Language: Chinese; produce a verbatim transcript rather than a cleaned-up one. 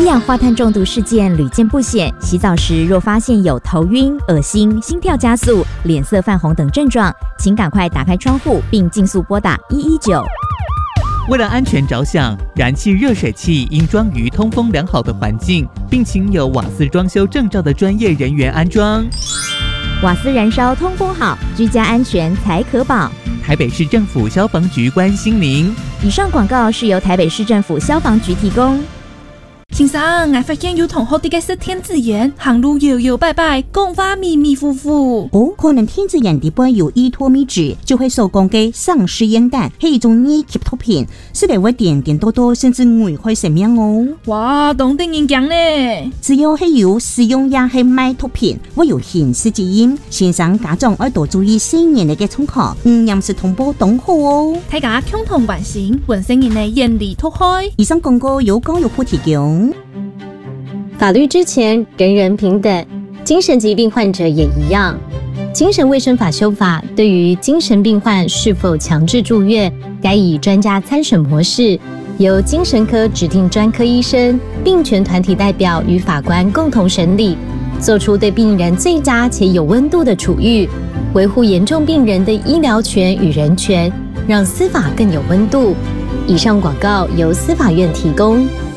氧化碳中毒事件屡见不鲜，洗澡时若发现有头晕、恶心、心跳加速、脸色泛红等症状，请赶快打开窗户并尽速拨打一一九。 为了安全着想，燃气热水器应装于通风良好的环境，并请有瓦斯装修证照的专业人员安装。 瓦斯燃烧通风好，居家安全才可保。 台北市政府消防局关心您。 以上广告是由台北市政府消防局提供。 先生，我发现有同学伫个说天子眼，行路摇摇摆摆，讲话迷迷糊糊。 哦，可能天子眼底部有依托米脂，就会受讲嘅丧尸烟弹，係一種二級毒品，是嚟會點點多多，甚至危害生命哦。 哇，當定人講呢？ 只要係有使用也係賣毒品，會有刑事責任。先生家長要多注意成年嘅衝口，唔飲食同胞懂好哦。 大家共同關心，本成人嘅嚴厲脫開。 以上廣告由高有鋪提供。 法律之前，人人平等，精神疾病患者也一样。精神卫生法修法对于精神病患是否强制住院，该以专家参审模式，由精神科指定专科医生、病权团体代表与法官共同审理，做出对病人最佳且有温度的处遇，维护严重病人的医疗权与人权，让司法更有温度。以上广告由司法院提供。